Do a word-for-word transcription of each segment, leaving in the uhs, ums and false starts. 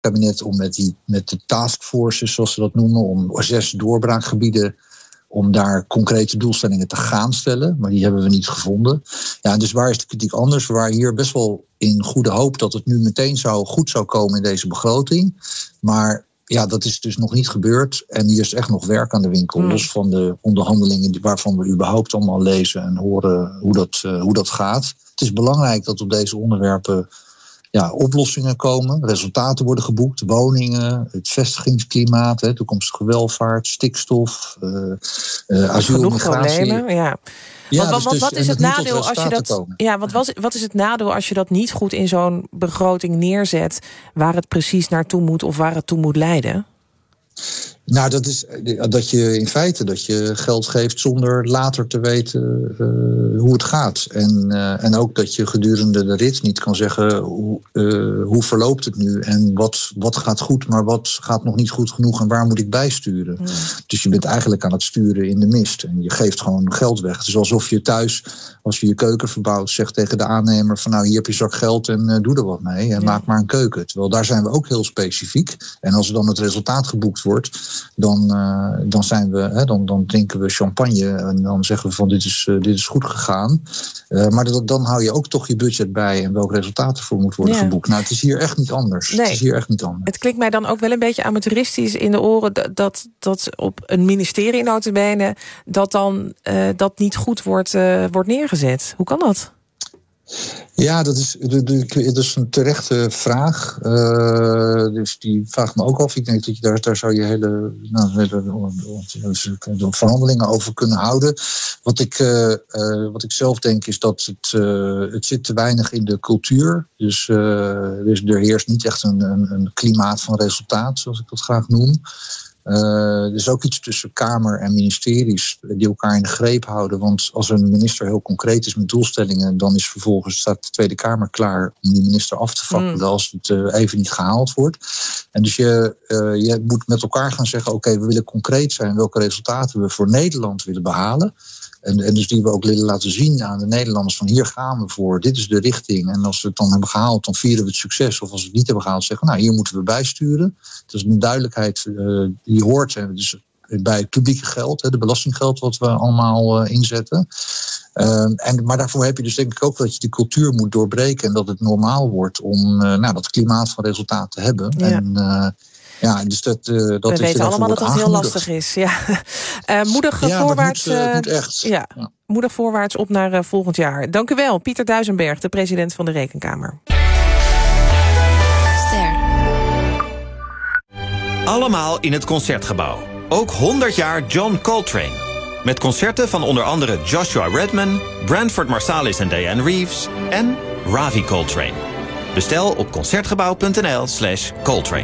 kabinet om met, die, met de taskforces, zoals ze dat noemen, om zes doorbraakgebieden, om daar concrete doelstellingen te gaan stellen. Maar die hebben we niet gevonden. Ja, dus waar is de kritiek anders? We waren hier best wel in goede hoop dat het nu meteen zou, goed zou komen in deze begroting. Maar ja, dat is dus nog niet gebeurd. En hier is echt nog werk aan de winkel. Mm. Los van de onderhandelingen waarvan we überhaupt allemaal lezen en horen hoe dat, uh, hoe dat gaat. Het is belangrijk dat op deze onderwerpen ja, oplossingen komen. Resultaten worden geboekt. Woningen, het vestigingsklimaat, hè, toekomstige welvaart, stikstof, uh, uh, asiel, migratie. Problemen, ja. Ja, want, dus, want, wat dus, is het nadeel als je dat? Komen. Ja, wat, was, wat is het nadeel als je dat niet goed in zo'n begroting neerzet, waar het precies naartoe moet of waar het toe moet leiden? Nou, dat is dat je in feite dat je geld geeft zonder later te weten uh, hoe het gaat. En, uh, en ook dat je gedurende de rit niet kan zeggen hoe, uh, hoe verloopt het nu en wat, wat gaat goed, maar wat gaat nog niet goed genoeg en waar moet ik bijsturen. Mm. Dus je bent eigenlijk aan het sturen in de mist en je geeft gewoon geld weg. Het is alsof je thuis, als je je keuken verbouwt, zegt tegen de aannemer van nou hier heb je zak geld en uh, doe er wat mee en ja. maak maar een keuken. Terwijl daar zijn we ook heel specifiek. En als er dan het resultaat geboekt wordt, Dan, uh, dan, zijn we, hè, dan, dan drinken we champagne en dan zeggen we van dit is, uh, dit is goed gegaan. Uh, maar dat, dan hou je ook toch je budget bij en welk resultaat ervoor moet worden ja. geboekt. Nou, het is hier echt niet anders. Nee. Het is hier echt niet anders. Het klinkt mij dan ook wel een beetje amateuristisch in de oren dat, dat, dat op een ministerie nota bene dat dan uh, dat niet goed wordt, uh, wordt neergezet. Hoe kan dat? Ja, dat is, dat is een terechte vraag. Uh, dus die vraagt me ook af. Ik denk dat je daar, daar zou je hele nou, verhandelingen over kunnen houden. Wat ik, uh, uh, wat ik zelf denk is dat het, uh, het zit te weinig in de cultuur. Dus, uh, dus er heerst niet echt een, een, een klimaat van resultaat, zoals ik dat graag noem. Uh, er is ook iets tussen Kamer en ministeries die elkaar in de greep houden. Want als een minister heel concreet is met doelstellingen, dan is vervolgens staat de Tweede Kamer klaar om die minister af te fakkelen mm. als het uh, even niet gehaald wordt. En dus je, uh, je moet met elkaar gaan zeggen, oké, okay, we willen concreet zijn welke resultaten we voor Nederland willen behalen. En, en dus die we ook willen laten zien aan de Nederlanders van hier gaan we voor, dit is de richting. En als we het dan hebben gehaald, dan vieren we het succes. Of als we het niet hebben gehaald, zeggen we, nou hier moeten we bijsturen. Dat is een duidelijkheid uh, die hoort dus bij het publieke geld, hè, de belastinggeld wat we allemaal uh, inzetten. Uh, en, maar daarvoor heb je dus denk ik ook dat je die cultuur moet doorbreken en dat het normaal wordt om uh, nou, dat klimaat van resultaat te hebben. Ja. En, uh, Ja, dus dat, uh, dat we weten allemaal dat dat heel lastig is. Ja. Uh, moedig ja, voorwaarts. Moet, uh, moet echt. Ja, ja. Moedig voorwaarts op naar uh, volgend jaar. Dank u wel, Pieter Duisenberg, de president van de Rekenkamer. Ster. Allemaal in het Concertgebouw. Ook honderd jaar John Coltrane. Met concerten van onder andere Joshua Redman, Branford Marsalis en Diane Reeves en Ravi Coltrane. Bestel op concertgebouw.nl slash Coltrane.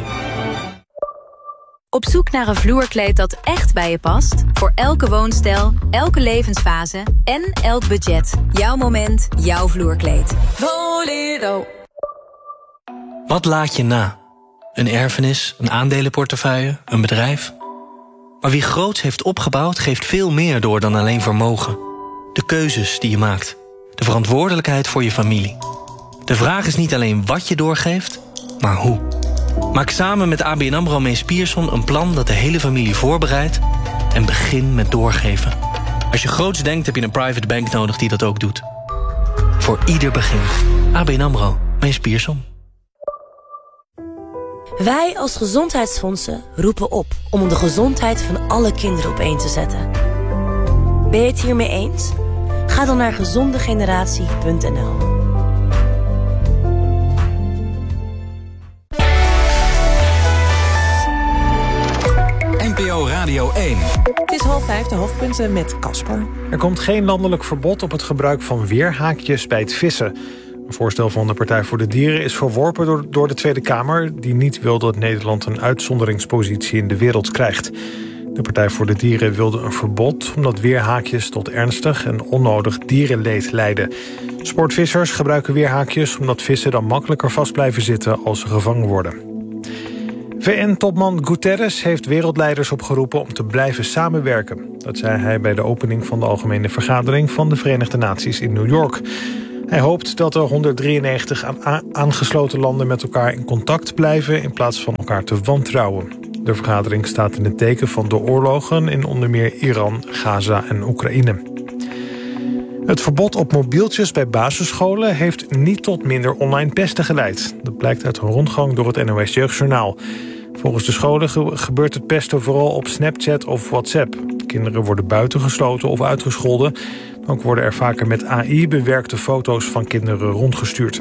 Op zoek naar een vloerkleed dat echt bij je past? Voor elke woonstijl, elke levensfase en elk budget. Jouw moment, jouw vloerkleed. Voledo. Wat laat je na? Een erfenis, een aandelenportefeuille, een bedrijf? Maar wie groots heeft opgebouwd, geeft veel meer door dan alleen vermogen. De keuzes die je maakt. De verantwoordelijkheid voor je familie. De vraag is niet alleen wat je doorgeeft, maar hoe. Maak samen met A B N AMRO Mees Pierson een plan dat de hele familie voorbereidt en begin met doorgeven. Als je groots denkt heb je een private bank nodig die dat ook doet. Voor ieder begin. A B N AMRO Mees Pierson. Wij als gezondheidsfondsen roepen op om de gezondheid van alle kinderen op één te zetten. Ben je het hiermee eens? Ga dan naar gezondegeneratie punt n l. N P O Radio één. Het is half vijf, de hoofdpunten met Casper. Er komt geen landelijk verbod op het gebruik van weerhaakjes bij het vissen. Een voorstel van de Partij voor de Dieren is verworpen door, door de Tweede Kamer, die niet wil dat Nederland een uitzonderingspositie in de wereld krijgt. De Partij voor de Dieren wilde een verbod omdat weerhaakjes tot ernstig en onnodig dierenleed leiden. Sportvissers gebruiken weerhaakjes omdat vissen dan makkelijker vast blijven zitten als ze gevangen worden. V N-topman Guterres heeft wereldleiders opgeroepen om te blijven samenwerken. Dat zei hij bij de opening van de Algemene Vergadering van de Verenigde Naties in New York. Hij hoopt dat de honderddrieënnegentig aangesloten landen met elkaar in contact blijven in plaats van elkaar te wantrouwen. De vergadering staat in het teken van de oorlogen in onder meer Iran, Gaza en Oekraïne. Het verbod op mobieltjes bij basisscholen heeft niet tot minder online pesten geleid. Dat blijkt uit een rondgang door het N O S Jeugdjournaal. Volgens de scholen gebeurt het pesten vooral op Snapchat of WhatsApp. Kinderen worden buitengesloten of uitgescholden. Ook worden er vaker met A I bewerkte foto's van kinderen rondgestuurd.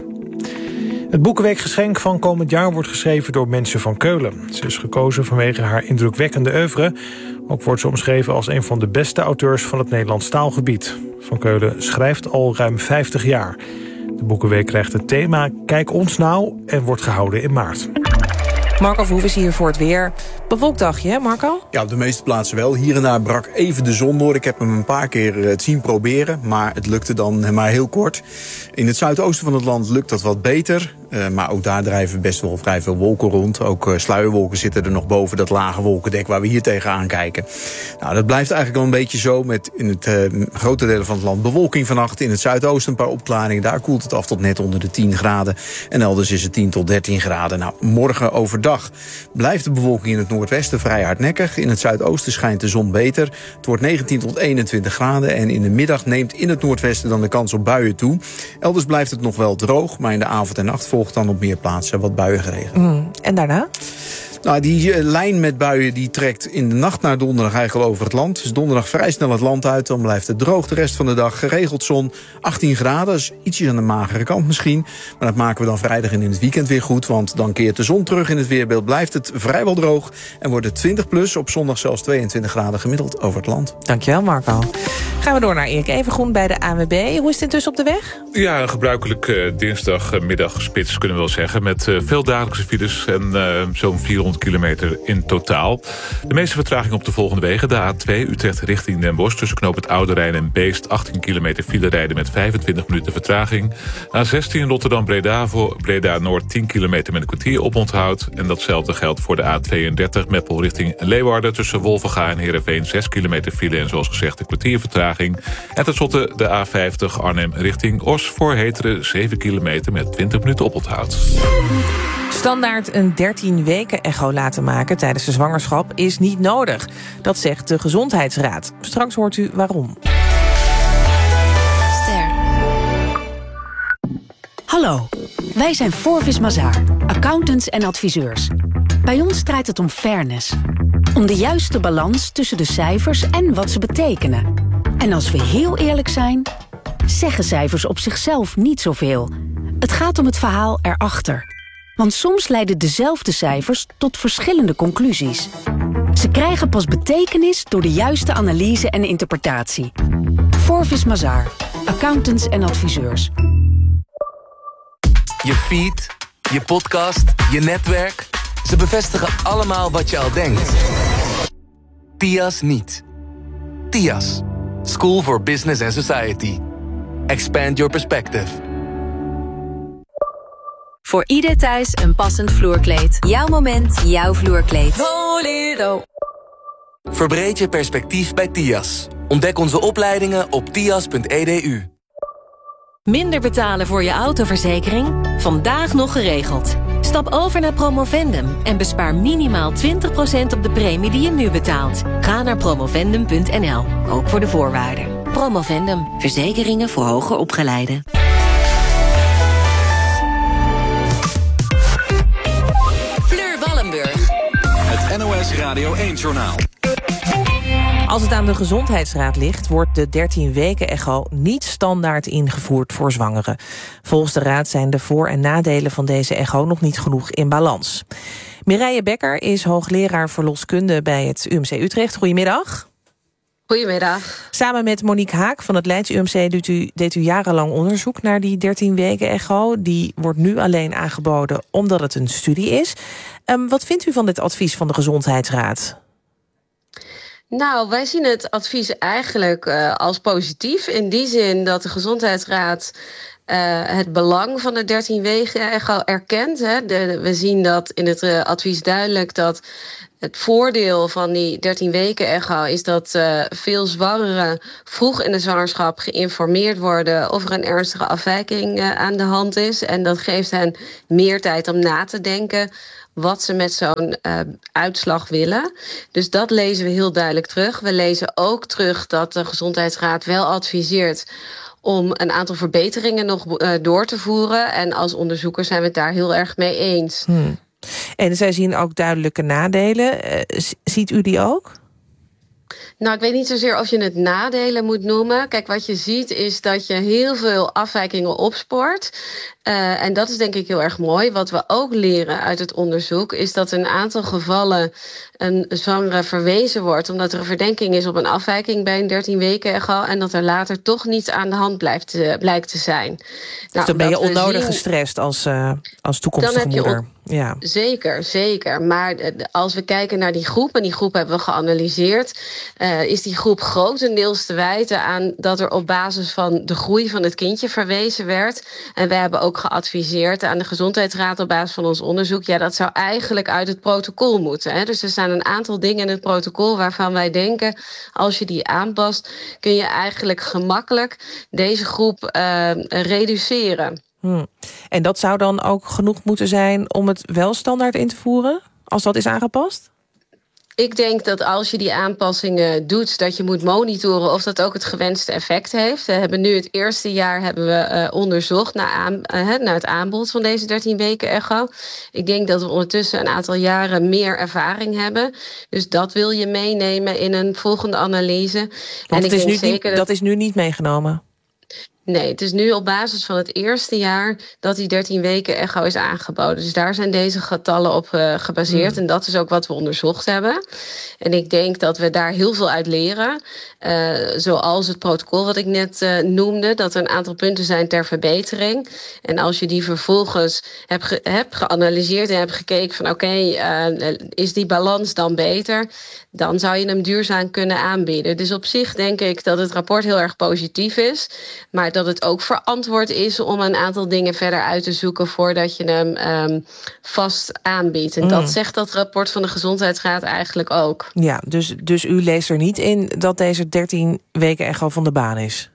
Het Boekenweekgeschenk van komend jaar wordt geschreven door Mensje van Keulen. Ze is gekozen vanwege haar indrukwekkende oeuvre. Ook wordt ze omschreven als een van de beste auteurs van het Nederlands taalgebied. Van Keulen schrijft al ruim vijftig jaar. De Boekenweek krijgt het thema Kijk ons nou en wordt gehouden in maart. Marco Verhoef is hier voor het weer. Bewolkt dagje, hè Marco? Ja, op de meeste plaatsen wel. Hier en daar brak even de zon door. Ik heb hem een paar keer het zien proberen, maar het lukte dan maar heel kort. In het zuidoosten van het land lukt dat wat beter. Uh, maar ook daar drijven best wel vrij veel wolken rond. Ook uh, sluierwolken zitten er nog boven dat lage wolkendek waar we hier tegenaan kijken. Nou, dat blijft eigenlijk al een beetje zo met in het uh, grote delen van het land bewolking vannacht. In het zuidoosten een paar opklaringen. Daar koelt het af tot net onder de tien graden. En elders is het tien tot dertien graden. Nou, morgen overdag blijft de bewolking in het noordwesten vrij hardnekkig. In het zuidoosten schijnt de zon beter. Het wordt negentien tot eenentwintig graden. En in de middag neemt in het noordwesten dan de kans op buien toe. Elders blijft het nog wel droog, maar in de avond en nacht volgt dan op meer plaatsen wat buiengeregen. Mm, en daarna? Nou, die uh, lijn met buien die trekt in de nacht naar donderdag eigenlijk al over het land. Dus donderdag vrij snel het land uit. Dan blijft het droog de rest van de dag. Geregeld zon, achttien graden. Dus ietsjes aan de magere kant misschien. Maar dat maken we dan vrijdag en in het weekend weer goed. Want dan keert de zon terug in het weerbeeld. Blijft het vrijwel droog. En wordt het twintig plus. Op zondag zelfs tweeëntwintig graden gemiddeld over het land. Dankjewel, Marco. Gaan we door naar Erik Evengroen bij de A N W B. Hoe is het intussen op de weg? Ja, een gebruikelijk uh, dinsdagmiddagspits kunnen we wel zeggen. Met uh, veel dagelijkse files en uh, zo'n vierhonderd kilometer in totaal. De meeste vertraging op de volgende wegen. De A twee Utrecht richting Den Bosch. Tussen knoop het Oude Rijn en Beest. achttien kilometer file rijden met vijfentwintig minuten vertraging. A zestien Rotterdam-Breda voor Breda-Noord. tien kilometer met een kwartier oponthoud. En datzelfde geldt voor de A tweeëndertig Meppel richting Leeuwarden. Tussen Wolvenga en Heerenveen. zes kilometer file en zoals gezegd een kwartier vertraging. En tenslotte de A vijftig Arnhem richting Os. Voor Heteren zeven kilometer met twintig minuten oponthoud. Standaard een dertien weken echo laten maken tijdens de zwangerschap is niet nodig. Dat zegt de Gezondheidsraad. Straks hoort u waarom. Ster. Hallo, wij zijn Forvis Mazars, accountants en adviseurs. Bij ons draait het om fairness. Om de juiste balans tussen de cijfers en wat ze betekenen. En als we heel eerlijk zijn, zeggen cijfers op zichzelf niet zoveel. Het gaat om het verhaal erachter. Want soms leiden dezelfde cijfers tot verschillende conclusies. Ze krijgen pas betekenis door de juiste analyse en interpretatie. Forvis Mazars, accountants en adviseurs. Je feed, je podcast, je netwerk. Ze bevestigen allemaal wat je al denkt. T I A S niet. T I A S. School for Business and Society. Expand your perspective. Voor ieder thuis een passend vloerkleed. Jouw moment, jouw vloerkleed. Voledo. Verbreed je perspectief bij T I A S. Ontdek onze opleidingen op t i a s punt e d u. Minder betalen voor je autoverzekering? Vandaag nog geregeld. Stap over naar Promovendum en bespaar minimaal twintig procent op de premie die je nu betaalt. Ga naar promovendum punt n l, ook voor de voorwaarden. Promovendum, verzekeringen voor hoger opgeleiden. Fleur Wallenburg. Het N O S Radio één-journaal. Als het aan de Gezondheidsraad ligt, wordt de dertien weken echo niet standaard ingevoerd voor zwangeren. Volgens de raad zijn de voor- en nadelen van deze echo nog niet genoeg in balans. Mireille Bekker is hoogleraar verloskunde bij het U M C Utrecht. Goedemiddag. Goedemiddag. Samen met Monique Haak van het Leids U M C deed u, deed u jarenlang onderzoek naar die dertien weken echo. Die wordt nu alleen aangeboden omdat het een studie is. Um, wat vindt u van dit advies van de Gezondheidsraad? Nou, wij zien het advies eigenlijk uh, als positief. In die zin dat de Gezondheidsraad uh, het belang van de dertien weken echo erkent. Hè. De, de, we zien dat in het uh, advies duidelijk dat het voordeel van die dertien weken echo is dat uh, veel zwangeren vroeg in de zwangerschap geïnformeerd worden of er een ernstige afwijking uh, aan de hand is. En dat geeft hen meer tijd om na te denken wat ze met zo'n uh, uitslag willen. Dus dat lezen we heel duidelijk terug. We lezen ook terug dat de Gezondheidsraad wel adviseert om een aantal verbeteringen nog uh, door te voeren. En als onderzoekers zijn we het daar heel erg mee eens. Hmm. En zij zien ook duidelijke nadelen. Uh, ziet u die ook? Nou, ik weet niet zozeer of je het nadelen moet noemen. Kijk, wat je ziet is dat je heel veel afwijkingen opspoort. Uh, en dat is denk ik heel erg mooi. Wat we ook leren uit het onderzoek is dat in een aantal gevallen een zwangere verwezen wordt omdat er een verdenking is op een afwijking bij een dertien weken echo en dat er later toch niets aan de hand blijft, uh, blijkt te zijn. Dus nou, dan ben je onnodig zien, gestrest als, uh, als toekomstige dan heb je moeder. on- ja. Zeker, zeker. Maar uh, als we kijken naar die groep, en die groep hebben we geanalyseerd, uh, is die groep grotendeels te wijten aan dat er op basis van de groei van het kindje verwezen werd. En we hebben ook geadviseerd aan de Gezondheidsraad op basis van ons onderzoek, ja, dat zou eigenlijk uit het protocol moeten. Hè? Dus er zijn een aantal dingen in het protocol waarvan wij denken, als je die aanpast, kun je eigenlijk gemakkelijk deze groep uh, reduceren. Hmm. En dat zou dan ook genoeg moeten zijn om het wel standaard in te voeren, als dat is aangepast? Ik denk dat als je die aanpassingen doet, dat je moet monitoren of dat ook het gewenste effect heeft. We hebben nu het eerste jaar hebben we uh, onderzocht naar, aan, uh, naar het aanbod van deze dertien weken echo. Ik denk dat we ondertussen een aantal jaren meer ervaring hebben. Dus dat wil je meenemen in een volgende analyse. Want en het ik is denk nu zeker niet, dat... dat is nu niet meegenomen. Nee, het is nu op basis van het eerste jaar dat die dertien weken echo is aangeboden. Dus daar zijn deze getallen op uh, gebaseerd. Mm. En dat is ook wat we onderzocht hebben. En ik denk dat we daar heel veel uit leren. Uh, zoals het protocol wat ik net uh, noemde. Dat er een aantal punten zijn ter verbetering. En als je die vervolgens hebt, ge- hebt geanalyseerd en hebt gekeken van oké, okay, uh, is die balans dan beter? Dan zou je hem duurzaam kunnen aanbieden. Dus op zich denk ik dat het rapport heel erg positief is. Maar dat het ook verantwoord is om een aantal dingen verder uit te zoeken voordat je hem um, vast aanbiedt. En mm. dat zegt dat rapport van de Gezondheidsraad eigenlijk ook. Ja, dus, dus u leest er niet in dat deze dertien weken echo van de baan is?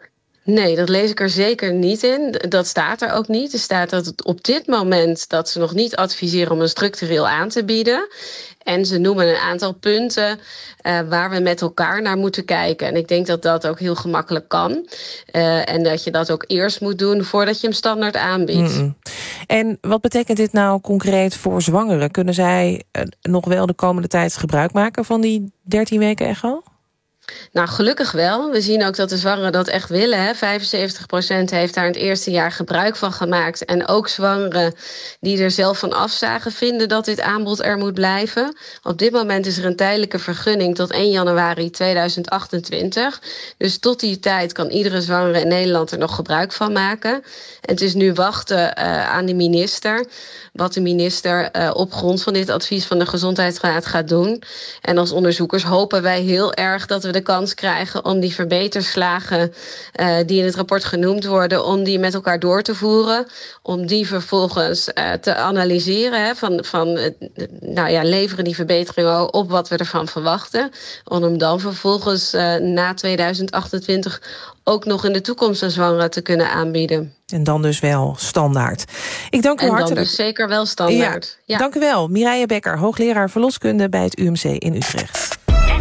Nee, dat lees ik er zeker niet in. Dat staat er ook niet. Er staat dat het op dit moment dat ze nog niet adviseren om een structureel aan te bieden. En ze noemen een aantal punten uh, waar we met elkaar naar moeten kijken. En ik denk dat dat ook heel gemakkelijk kan. Uh, en dat je dat ook eerst moet doen voordat je hem standaard aanbiedt. Mm-mm. En wat betekent dit nou concreet voor zwangeren? Kunnen zij uh, nog wel de komende tijd gebruik maken van die dertien weken echo? Nou, gelukkig wel. We zien ook dat de zwangeren dat echt willen. Hè. vijfenzeventig procent heeft daar in het eerste jaar gebruik van gemaakt. En ook zwangeren die er zelf van afzagen vinden dat dit aanbod er moet blijven. Op dit moment is er een tijdelijke vergunning tot één januari tweeduizend achtentwintig. Dus tot die tijd kan iedere zwangere in Nederland er nog gebruik van maken. En het is nu wachten uh, aan de minister. Wat de minister uh, op grond van dit advies van de Gezondheidsraad gaat doen. En als onderzoekers hopen wij heel erg dat we de kans krijgen om die verbeterslagen uh, die in het rapport genoemd worden, om die met elkaar door te voeren. Om die vervolgens uh, te analyseren. Hè, van, van, uh, nou ja, leveren die verbeteringen op wat we ervan verwachten. Om hem dan vervolgens uh, na tweeduizend achtentwintig ook nog in de toekomst aan zwangeren te kunnen aanbieden. En dan dus wel standaard. Ik dank u en hartelijk. En dan dus zeker wel standaard. Ja, ja. Dank u wel. Mireille Bekker, hoogleraar verloskunde bij het U M C in Utrecht.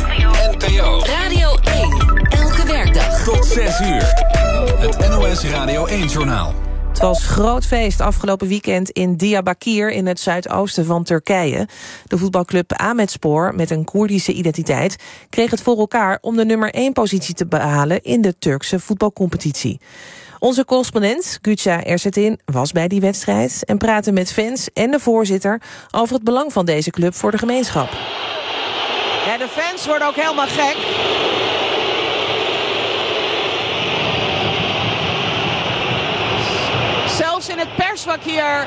N P O Radio één. Elke werkdag. Tot zes uur. Het N O S Radio één-journaal. Het was groot feest afgelopen weekend in Diyarbakir in het zuidoosten van Turkije. De voetbalclub Ahmetspor met een Koerdische identiteit kreeg het voor elkaar om de nummer één positie te behalen in de Turkse voetbalcompetitie. Onze correspondent Güça Ersetin was bij die wedstrijd en praatte met fans en de voorzitter over het belang van deze club voor de gemeenschap. Ja, de fans worden ook helemaal gek. Zelfs in het persvak hier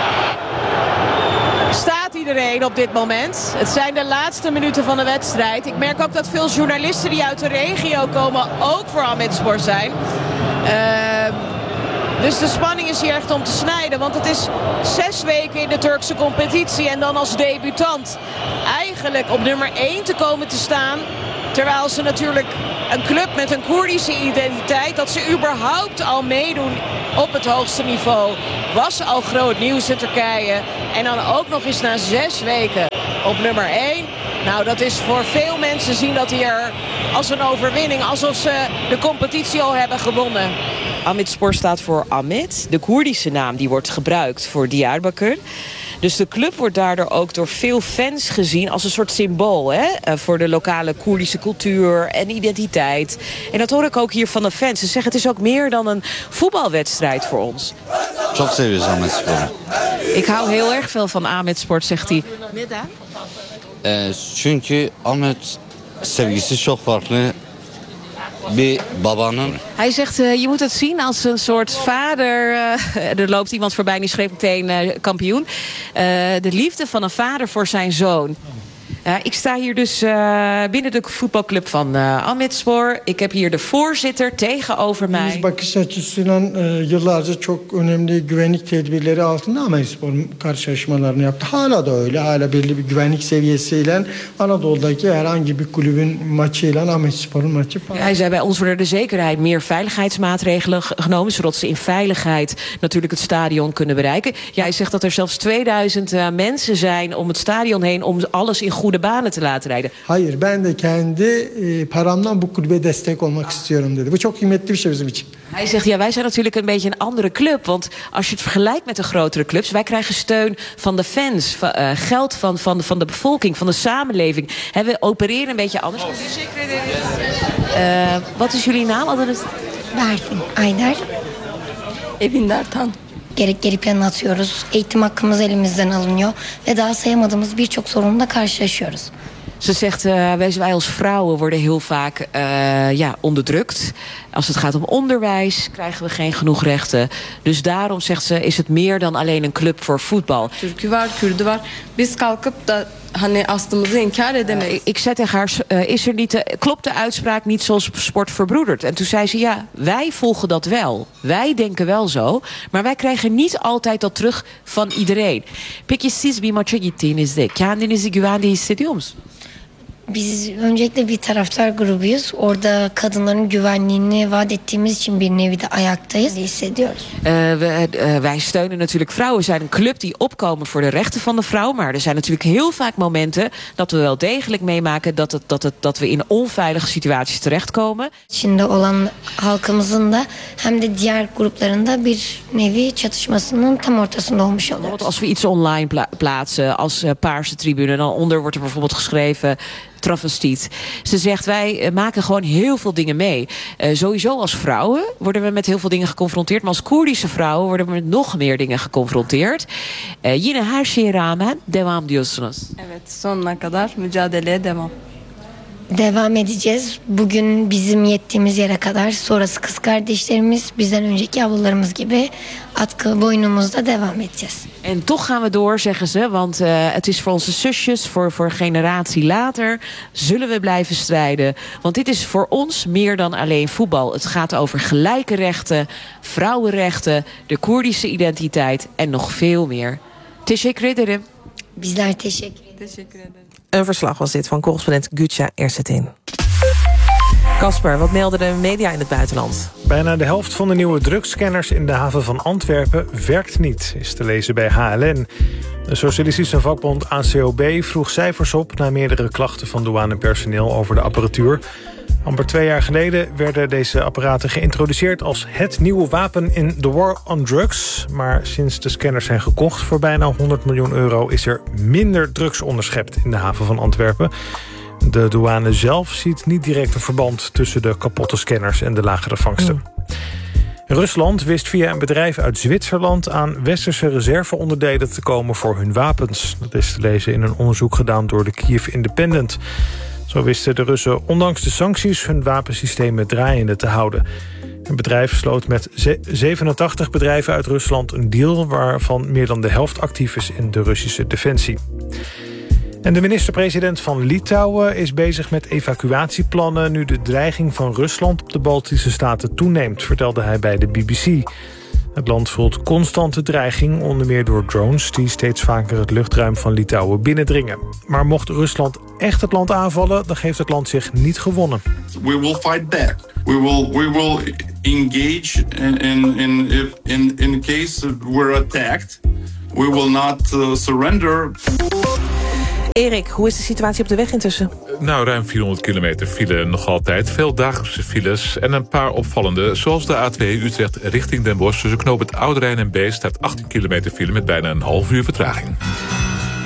staat iedereen op dit moment. Het zijn de laatste minuten van de wedstrijd. Ik merk ook dat veel journalisten die uit de regio komen ook voor Ahmetspor zijn. Uh, Dus de spanning is hier echt om te snijden. Want het is zes weken in de Turkse competitie. En dan als debutant eigenlijk op nummer één te komen te staan. Terwijl ze natuurlijk een club met een Koerdische identiteit... dat ze überhaupt al meedoen op het hoogste niveau... was al groot nieuws in Turkije. En dan ook nog eens na zes weken op nummer één. Nou, dat is voor veel mensen zien dat hier als een overwinning... alsof ze de competitie al hebben gewonnen. Ahmetspor staat voor Ahmet. De Koerdische naam die wordt gebruikt voor Diyarbakır. Dus de club wordt daardoor ook door veel fans gezien als een soort symbool, hè? Voor de lokale Koerdische cultuur en identiteit. En dat hoor ik ook hier van de fans. Ze zeggen het is ook meer dan een voetbalwedstrijd voor ons. Çok seviyoruz Ahmetspor'u. Ik hou heel erg veel van Ahmetspor, zegt hij. Neden? Ee, çünkü Ahmet sevgisi çok farklı. Bir babanın... Hij zegt, uh, je moet het zien als een soort vader. Uh, er loopt iemand voorbij en die schreef meteen uh, kampioen. Uh, de liefde van een vader voor zijn zoon. Uh, ik sta hier dus uh, binnen de voetbalclub van uh, Ahmetspor. Ik heb hier de voorzitter tegenover mij. Biz bakış açısından e, yıllarca çok önemli güvenlik tedbirleri altında Ahmetspor karşılaşmalarını yaptı. Hala da öyle. Hala belli bir güvenlik seviyesiyle Anadolu'daki herhangi bir kulübün maçıyla Ahmetspor'un maçı falan. Hij zei, bij ons worden er zekerheid meer veiligheidsmaatregelen genomen, zodat ze in veiligheid natuurlijk het stadion kunnen bereiken. Ja, hij zegt dat er zelfs tweeduizend uh, mensen zijn om het stadion heen om alles in goede banen te laten rijden. Hayır, ben de kendi e, paramdan bu kulübe destek olmak istiyorum dedi. Bu çok kıymetli bir şey bizim için. Hij zegt, ja, wij zijn natuurlijk een beetje een andere club. Want als je het vergelijkt met de grotere clubs... wij krijgen steun van de fans, van, uh, geld van, van, van de bevolking, van de samenleving. He, we opereren een beetje anders. Uh, wat is jullie naam? Berfin Ayder. Evin Dertan. Gerek geri plana atıyoruz. Eğitim hakkımız elimizden alınıyor. Ve daha sayamadığımız birçok sorunla karşılaşıyoruz. Ze zegt, uh, wij, wij als vrouwen worden heel vaak uh, ja, onderdrukt. Als het gaat om onderwijs krijgen we geen genoeg rechten. Dus daarom, zegt ze, is het meer dan alleen een club voor voetbal. Türkü var, Kürdü var. Biz kalkıp da hani aslımızı inkar edemeyiz. Ik zei tegen haar, uh, is er niet de, klopt de uitspraak niet zoals sport verbroedert? En toen zei ze, ja, wij volgen dat wel. Wij denken wel zo. Maar wij krijgen niet altijd dat terug van iedereen. Peki siz bir maça gittiğinizde kendinizi güvende hissediyor musunuz? Biz öncelikle bir taraftar grubuyuz. Orada kadınların güvenliğini vaat ettiğimiz için bir nevi de ayaktayız. Hissediyoruz. Uh, we, uh, wij steunen natuurlijk vrouwen. We zijn een club die opkomen voor de rechten van de vrouw. Maar er zijn natuurlijk heel vaak momenten dat we wel degelijk meemaken dat, het, dat, het, dat we in onveilige situaties terechtkomen. İçinde olan halkımızın da hem de diğer gruplarında bir nevi çatışmasının tam ortasında olmuş oluyoruz. Als we iets online pla- plaatsen als uh, Paarse Tribune, dan onder wordt er bijvoorbeeld geschreven travestiet. Ze zegt, wij maken gewoon heel veel dingen mee. Uh, sowieso als vrouwen worden we met heel veel dingen geconfronteerd. Maar als Koerdische vrouwen worden we met nog meer dingen geconfronteerd. Uh, yine her şeye rağmen devam diyorsunuz. Evet, sonuna kadar mücadeleye devam. Devam edeceğiz. Bugün bizim yettiğimiz yere kadar, sonrası kız kardeşlerimiz, bizden önceki ablalarımız gibi atkı boynumuzda devam edeceğiz. En toch gaan we door, zeggen ze, want uh, het is voor onze zusjes, voor, voor generatie later, zullen we blijven strijden. Want dit is voor ons meer dan alleen voetbal. Het gaat over gelijke rechten, vrouwenrechten, de Koerdische identiteit en nog veel meer. Teşekkür ederim. Bizler teşekkür ederiz. Teşekkür ederim. Een verslag was dit van correspondent Gütja Ersetin. Kasper, wat melden de media in het buitenland? Bijna de helft van de nieuwe drugscanners in de haven van Antwerpen werkt niet, is te lezen bij H L N. De socialistische vakbond A C O B vroeg cijfers op na meerdere klachten van douanepersoneel over de apparatuur. Amper twee jaar geleden werden deze apparaten geïntroduceerd als het nieuwe wapen in de war on drugs. Maar sinds de scanners zijn gekocht voor bijna honderd miljoen euro is er minder drugs onderschept in de haven van Antwerpen. De douane zelf ziet niet direct een verband tussen de kapotte scanners en de lagere vangsten. Mm. Rusland wist via een bedrijf uit Zwitserland aan westerse reserveonderdelen te komen voor hun wapens. Dat is te lezen in een onderzoek gedaan door de Kiev Independent. Zo wisten de Russen ondanks de sancties hun wapensystemen draaiende te houden. Het bedrijf sloot met zevenentachtig bedrijven uit Rusland een deal waarvan meer dan de helft actief is in de Russische defensie. En de minister-president van Litouwen is bezig met evacuatieplannen nu de dreiging van Rusland op de Baltische Staten toeneemt, vertelde hij bij de B B C. Het land voelt constante dreiging, onder meer door drones die steeds vaker het luchtruim van Litouwen binnendringen. Maar mocht Rusland echt het land aanvallen, dan geeft het land zich niet gewonnen. We will fight back. We will we will engage in in in if in in case we're attacked. We will not uh, surrender. Erik, hoe is de situatie op de weg intussen? Nou, ruim vierhonderd kilometer file nog altijd. Veel dagelijkse files en een paar opvallende. Zoals de A twee Utrecht richting Den Bosch. Tussen knooppunt Oude Rijn en Beest staat achttien kilometer file met bijna een half uur vertraging.